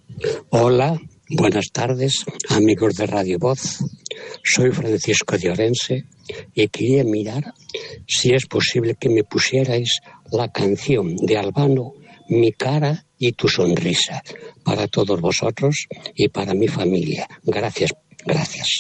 Hola, buenas tardes, amigos de Radio Voz. Soy Francisco de Orense y quería mirar si es posible que me pusierais la canción de Albano, Mi cara y tu sonrisa, para todos vosotros y para mi familia. Gracias.